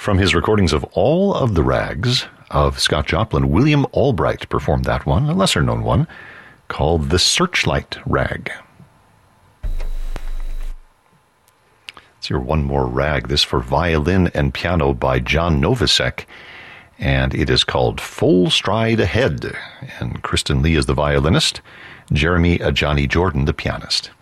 From his recordings of All of the Rags of Scott Joplin, William Albright performed that one, a lesser-known one, called The Searchlight Rag. Let's hear one more rag, this for violin and piano by John Novosek, and it is called Full Stride Ahead, and Kristen Lee is the violinist, Jeremy Ajani Jordan the pianist.